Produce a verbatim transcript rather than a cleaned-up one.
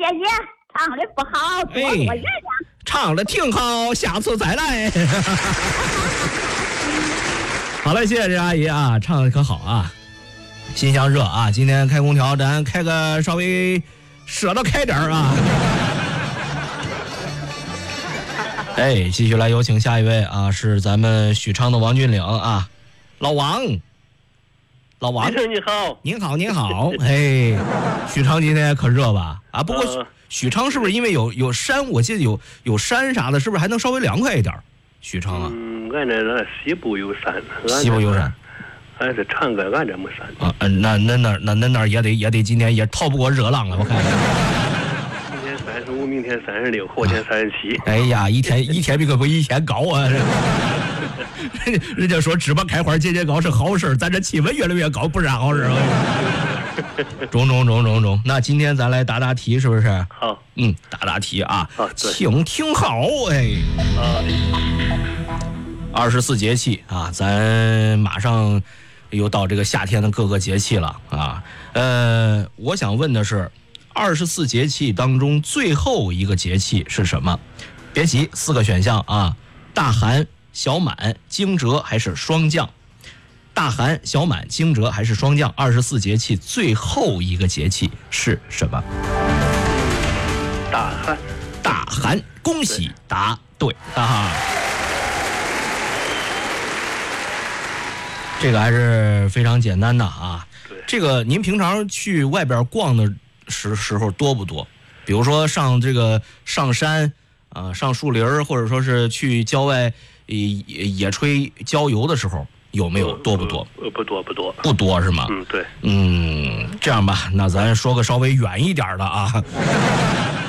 姐唱的不好，多多原谅。 唱的挺好，下次再来。好嘞，谢谢这阿姨啊，唱的可好啊，心想热啊。今天开空调，咱开个稍微舍得开点啊。哎，继续来有请下一位啊，是咱们许昌的王俊岭啊，老王。老王， 你好， 您好，您好，哎，许昌今天可热吧？啊，不过许、呃、许昌是不是因为有有山？我记得有有山啥的，是不是还能稍微凉快一点？许昌啊， 嗯，俺这那西部有山， 西部有山， 俺是长哥，俺这没山啊。嗯，那那那那那那也得也得今天也逃不过热浪了，我看。 今天三十五，明天三十六，后天三十七。 哎呀，一天一天比可不一天高啊！人家说芝麻开花节节高是好事，咱这气温越来越高不是好事。中中中中中，那今天咱来答答题是不是？ 好， 嗯，答答题啊， 请听好哎。二十四节气啊，咱马上又到这个夏天的各个节气了啊。呃，我想问的是，二十四节气当中最后一个节气是什么？别急，四个选项啊：大寒、小满、惊蛰还是霜降？大寒、小满、惊蛰还是霜降？二十四节气最后一个节气是什么？ 大寒。 大寒，恭喜答对哈哈。这个还是非常简单的啊。这个您平常去外边逛的时时候多不多？比如说上这个上山啊、呃，上树林，或者说是去郊外野野炊郊游的时候，有没有多不多？ 呃，不多不多， 不多是吗？ 嗯，对。 嗯，这样吧，那咱说个稍微远一点的啊。